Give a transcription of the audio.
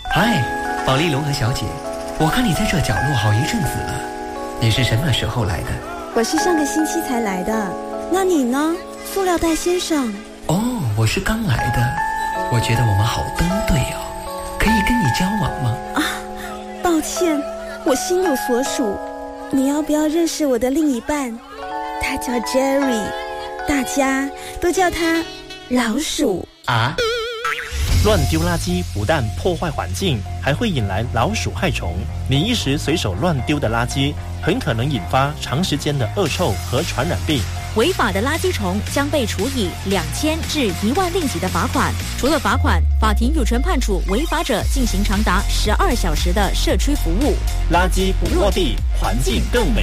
嗨，保利龙和小姐，我看你在这角落好一阵子了，你是什么时候来的？ 我是上个星期才来的，那你呢，塑料袋先生？ 哦，我是刚来的，我觉得我们好登对哦，可以跟你交往吗？ 啊，抱歉，我心有所属，你要不要认识我的另一半？他叫 Jerry， 大家都叫他老鼠啊。 乱丢垃圾不但破坏环境，还会引来老鼠害虫。你一时随手乱丢的垃圾，很可能引发长时间的恶臭和传染病。 违法的垃圾虫将被处以2000至1万令吉的罚款。除了罚款，法庭有权判处违法者进行长达12小时的社区服务。 垃圾不落地，环境更美。